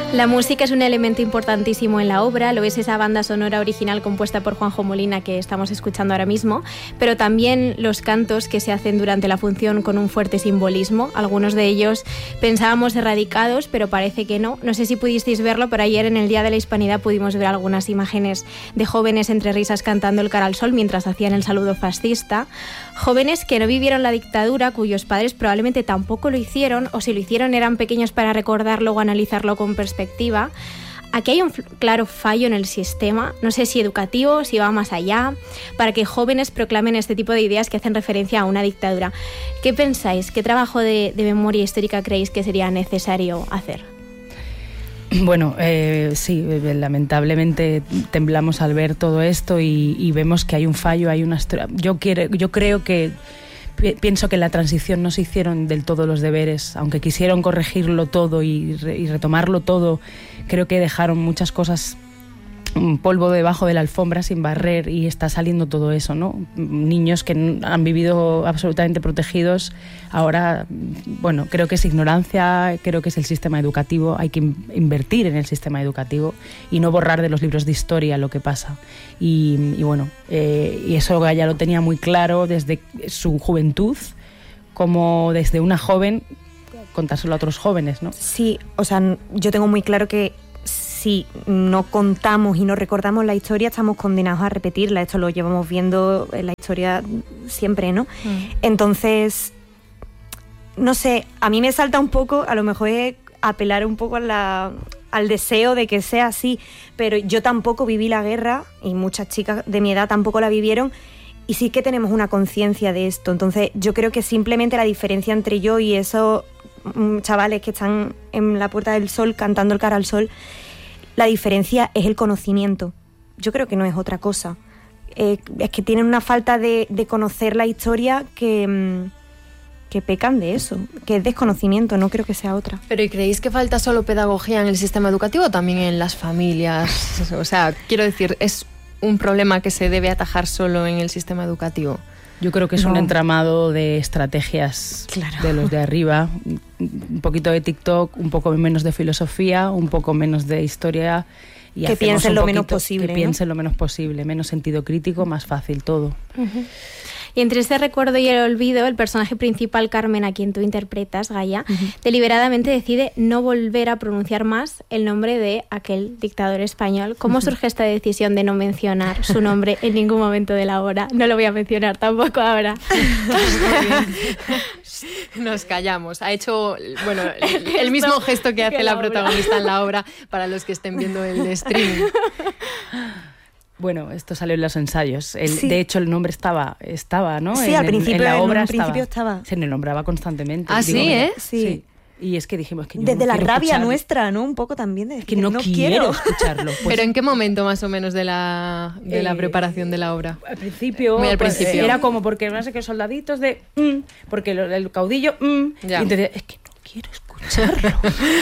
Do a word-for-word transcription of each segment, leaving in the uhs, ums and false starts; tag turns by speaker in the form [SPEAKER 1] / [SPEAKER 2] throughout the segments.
[SPEAKER 1] La música es un elemento importantísimo en la obra, lo es esa banda sonora original compuesta por Juanjo Molina que estamos escuchando ahora mismo, pero también los cantos que se hacen durante la función con un fuerte simbolismo. Algunos de ellos pensábamos erradicados, pero parece que no. No sé si pudisteis verlo, pero ayer en el Día de la Hispanidad pudimos ver algunas imágenes de jóvenes entre risas cantando el Cara al Sol mientras hacían el saludo fascista. Jóvenes que no vivieron la dictadura, cuyos padres probablemente tampoco lo hicieron, o si lo hicieron eran pequeños para recordarlo o analizarlo con perspectiva. Aquí hay un claro fallo en el sistema, no sé si educativo, si va más allá, para que jóvenes proclamen este tipo de ideas que hacen referencia a una dictadura. ¿Qué pensáis? ¿Qué trabajo de, de memoria histórica creéis que sería necesario hacer?
[SPEAKER 2] Bueno, eh, sí, lamentablemente temblamos al ver todo esto y, y vemos que hay un fallo, hay una... Yo, quiero, yo creo que... Pienso que en la transición no se hicieron del todo los deberes, aunque quisieron corregirlo todo y, re, y retomarlo todo, creo que dejaron muchas cosas, un polvo debajo de la alfombra sin barrer y está saliendo todo eso, ¿no? Niños que han vivido absolutamente protegidos, ahora, bueno, creo que es ignorancia, creo que es el sistema educativo, hay que invertir en el sistema educativo y no borrar de los libros de historia lo que pasa. Y, y bueno, eh, y eso ya lo tenía muy claro desde su juventud, como desde una joven contárselo a otros jóvenes, ¿no?
[SPEAKER 3] Sí, o sea, yo tengo muy claro que si no contamos y no recordamos la historia, estamos condenados a repetirla. Esto lo llevamos viendo en la historia siempre, ¿no? Mm. Entonces, no sé, a mí me salta un poco, a lo mejor es apelar un poco a la, al deseo de que sea así, pero yo tampoco viví la guerra y muchas chicas de mi edad tampoco la vivieron y sí que tenemos una conciencia de esto. Entonces, yo creo que simplemente la diferencia entre yo y esos chavales que están en la Puerta del Sol cantando el Cara al Sol, la diferencia es el conocimiento. Yo creo que no es otra cosa. Eh, es que tienen una falta de, de conocer la historia que, que pecan de eso, que es desconocimiento, no creo que sea otra.
[SPEAKER 4] ¿Pero y creéis que falta solo pedagogía en el sistema educativo o también en las familias? O sea, quiero decir, ¿es un problema que se debe atajar solo en el sistema educativo?
[SPEAKER 2] Yo creo que es no. un entramado de estrategias claro. de los de arriba, un poquito de TikTok, un poco menos de filosofía, un poco menos de historia y
[SPEAKER 3] que piensen lo menos posible,
[SPEAKER 2] que
[SPEAKER 3] ¿no?
[SPEAKER 2] piensen lo menos posible, menos sentido crítico, más fácil todo.
[SPEAKER 1] Uh-huh. Y entre este recuerdo y el olvido, el personaje principal, Carmen, a quien tú interpretas, Gaia, uh-huh. deliberadamente decide no volver a pronunciar más el nombre de aquel dictador español. ¿Cómo uh-huh. surge esta decisión de no mencionar su nombre en ningún momento de la obra? No lo voy a mencionar tampoco ahora.
[SPEAKER 4] Nos callamos. Ha hecho, bueno, el, el mismo gesto que hace que la, la protagonista en la obra para los que estén viendo el streaming.
[SPEAKER 2] Bueno, esto salió en los ensayos. El, sí. De hecho, el nombre estaba, estaba, ¿no?
[SPEAKER 3] Sí,
[SPEAKER 2] en,
[SPEAKER 3] al principio,
[SPEAKER 2] en la obra
[SPEAKER 3] en un
[SPEAKER 2] estaba,
[SPEAKER 3] principio estaba.
[SPEAKER 2] Se le nombraba constantemente.
[SPEAKER 4] Ah,
[SPEAKER 2] Digo,
[SPEAKER 4] sí, ¿eh?
[SPEAKER 2] Sí. sí. Y es que dijimos que yo
[SPEAKER 3] desde
[SPEAKER 2] no
[SPEAKER 3] la rabia
[SPEAKER 2] escucharlo.
[SPEAKER 3] nuestra, ¿no? Un poco también de
[SPEAKER 2] decir, que no, no quiero, quiero escucharlo.
[SPEAKER 4] Pues, ¿pero en qué momento más o menos de la, de eh, la preparación de la obra?
[SPEAKER 2] Al principio,
[SPEAKER 4] Muy al principio.
[SPEAKER 2] Pues, era como porque no sé qué soldaditos de mm, porque el, el caudillo mm, y entonces es que no quiero escucharlo.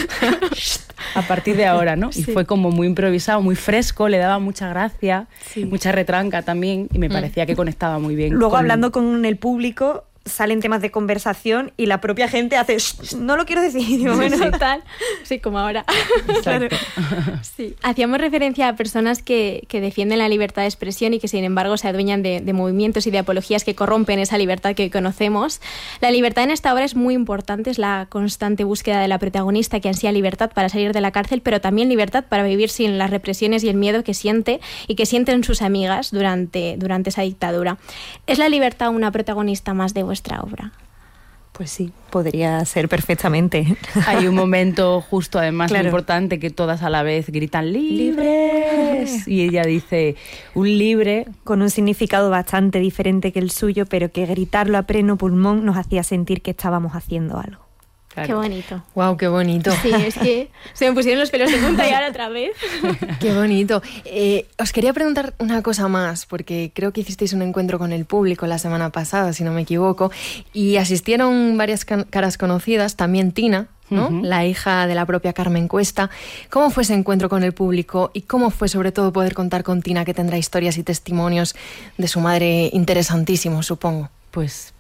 [SPEAKER 2] A partir de ahora, ¿no? Sí. Y fue como muy improvisado, muy fresco, le daba mucha gracia, sí. mucha retranca también y me mm. parecía que conectaba muy bien.
[SPEAKER 3] Luego
[SPEAKER 2] con...
[SPEAKER 3] hablando con el público salen temas de conversación y la propia gente hace no lo quiero decir, digo, bueno,
[SPEAKER 1] sí, tal, sí, como ahora.
[SPEAKER 2] Exacto.
[SPEAKER 1] Sí. Hacíamos referencia a personas que, que defienden la libertad de expresión y que sin embargo se adueñan de, de movimientos y de apologías que corrompen esa libertad que hoy conocemos. La libertad en esta obra es muy importante, es la constante búsqueda de la protagonista que ansía libertad para salir de la cárcel, pero también libertad para vivir sin las represiones y el miedo que siente y que sienten sus amigas durante, durante esa dictadura. ¿Es la libertad una protagonista más de vuestra obra?
[SPEAKER 3] Pues sí, podría ser perfectamente.
[SPEAKER 2] Hay un momento justo, además,
[SPEAKER 3] claro.
[SPEAKER 2] muy importante, que todas a la vez gritan ¡libres! Y ella dice, un libre...
[SPEAKER 3] Con un significado bastante diferente que el suyo, pero que gritarlo a pleno pulmón nos hacía sentir que estábamos haciendo algo.
[SPEAKER 1] Claro. Qué bonito.
[SPEAKER 4] Wow, qué bonito.
[SPEAKER 1] Sí, es que se me pusieron los pelos de punta y ahora otra vez.
[SPEAKER 4] Qué bonito. Eh, os quería preguntar una cosa más, porque creo que hicisteis un encuentro con el público la semana pasada, si no me equivoco, y asistieron varias can- caras conocidas, también Tina, ¿no? Uh-huh. La hija de la propia Carmen Cuesta. ¿Cómo fue ese encuentro con el público y cómo fue sobre todo poder contar con Tina, que tendrá historias y testimonios de su madre interesantísimos, supongo?
[SPEAKER 2] Pues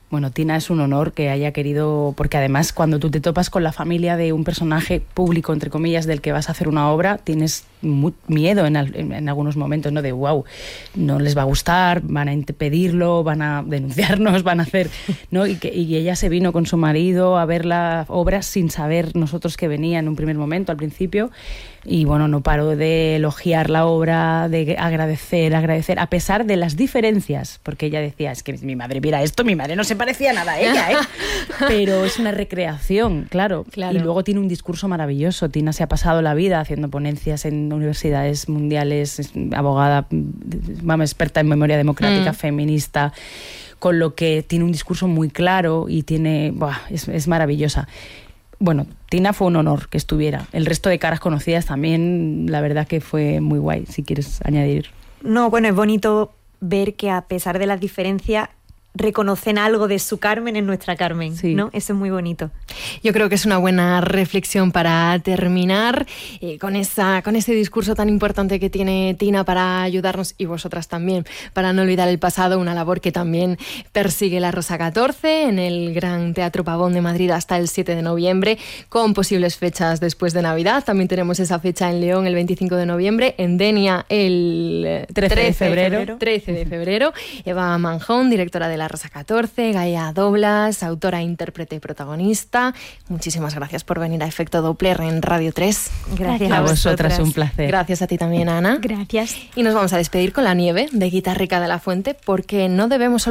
[SPEAKER 2] Bueno, Tina, es un honor que haya querido, porque además cuando tú te topas con la familia de un personaje público, entre comillas, del que vas a hacer una obra, tienes muy miedo en, en, en algunos momentos, ¿no? De wow, no les va a gustar, van a impedirlo, van a denunciarnos, van a hacer, ¿no? Y, que, y ella se vino con su marido a ver la obra sin saber nosotros que venía en un primer momento, al principio, y bueno, no paró de elogiar la obra, de agradecer, agradecer, a pesar de las diferencias, porque ella decía, es que mi madre mira esto, mi madre no se parecía nada a ella, ¿eh? Pero es una recreación, claro. claro. Y luego tiene un discurso maravilloso. Tina se ha pasado la vida haciendo ponencias en universidades mundiales, es abogada, vamos, experta en memoria democrática, mm. feminista, con lo que tiene un discurso muy claro y tiene, buah, es, es maravillosa. Bueno, Tina fue un honor que estuviera. El resto de caras conocidas también, la verdad que fue muy guay, si quieres añadir.
[SPEAKER 3] No, bueno, es bonito ver que a pesar de las diferencias reconocen algo de su Carmen en nuestra Carmen, sí. ¿no? Eso es muy bonito.
[SPEAKER 4] Yo creo que es una buena reflexión para terminar eh, con, esa, con ese discurso tan importante que tiene Tina para ayudarnos, y vosotras también, para no olvidar el pasado, una labor que también persigue la Rosa catorce en el Gran Teatro Pavón de Madrid hasta el siete de noviembre, con posibles fechas después de Navidad. También tenemos esa fecha en León el veinticinco de noviembre, en Denia el trece de febrero. trece de febrero. Eva Manjón, directora de la Rosa catorce, Gaia Doblas, autora, intérprete y protagonista. Muchísimas gracias por venir a Efecto Doppler en Radio tres.
[SPEAKER 3] Gracias
[SPEAKER 2] a vosotras, un placer.
[SPEAKER 4] Gracias a ti también, Ana.
[SPEAKER 1] Gracias.
[SPEAKER 4] Y nos vamos a despedir con La nieve, de Guitarrica de la Fuente, porque no debemos